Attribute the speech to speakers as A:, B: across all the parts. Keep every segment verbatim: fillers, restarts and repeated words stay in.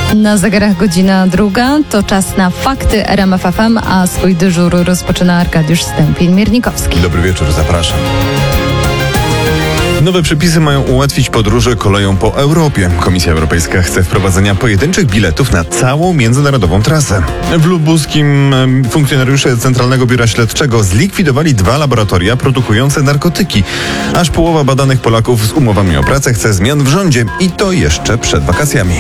A: Na zegarach godzina druga, to czas na fakty R M F F M, a swój dyżur rozpoczyna Arkadiusz Stępień-Miernikowski.
B: Dobry wieczór, zapraszam. Nowe przepisy mają ułatwić podróże koleją po Europie. Komisja Europejska chce wprowadzenia pojedynczych biletów na całą międzynarodową trasę. W Lubuskim funkcjonariusze Centralnego Biura Śledczego zlikwidowali dwa laboratoria produkujące narkotyki. Aż połowa badanych Polaków z umowami o pracę chce zmian w rządzie i to jeszcze przed wakacjami.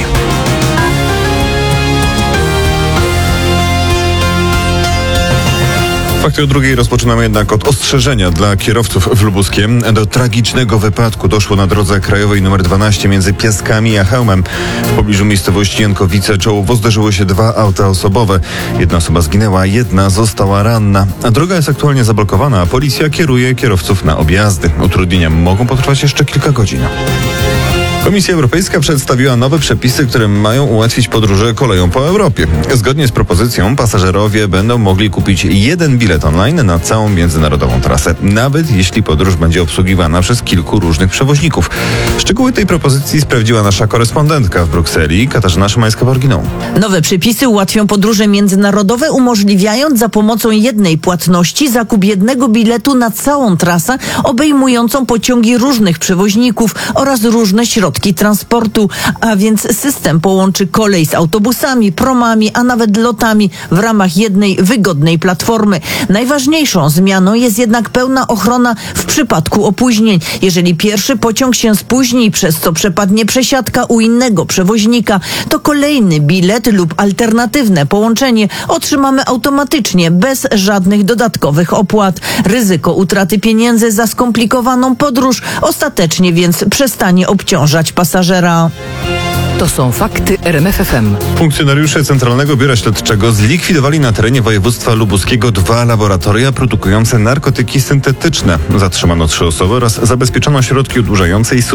B: Fakty o drugiej rozpoczynamy jednak od ostrzeżenia dla kierowców w Lubuskiem. Do tragicznego wypadku doszło na drodze krajowej nr dwanaście między Piaskami a Chełmem. W pobliżu miejscowości Jankowice czołowo zderzyły się dwa auta osobowe. Jedna osoba zginęła, jedna została ranna. A droga jest aktualnie zablokowana, a policja kieruje kierowców na objazdy. Utrudnienia mogą potrwać jeszcze kilka godzin. Komisja Europejska przedstawiła nowe przepisy, które mają ułatwić podróże koleją po Europie. Zgodnie z propozycją pasażerowie będą mogli kupić jeden bilet online na całą międzynarodową trasę, nawet jeśli podróż będzie obsługiwana przez kilku różnych przewoźników. Szczegóły tej propozycji sprawdziła nasza korespondentka w Brukseli, Katarzyna Szymańska-Borginą.
C: Nowe przepisy ułatwią podróże międzynarodowe, umożliwiając za pomocą jednej płatności zakup jednego biletu na całą trasę, obejmującą pociągi różnych przewoźników oraz różne środki transportu, a więc system połączy kolej z autobusami, promami, a nawet lotami w ramach jednej wygodnej platformy. Najważniejszą zmianą jest jednak pełna ochrona w przypadku opóźnień. Jeżeli pierwszy pociąg się spóźni, przez co przepadnie przesiadka u innego przewoźnika, to kolejny bilet lub alternatywne połączenie otrzymamy automatycznie, bez żadnych dodatkowych opłat. Ryzyko utraty pieniędzy za skomplikowaną podróż ostatecznie więc przestanie obciążać pasażera.
D: To są fakty R M F F M.
B: Funkcjonariusze Centralnego Biura Śledczego zlikwidowali na terenie województwa lubuskiego dwa laboratoria produkujące narkotyki syntetyczne. Zatrzymano trzy osoby oraz zabezpieczono środki odurzające i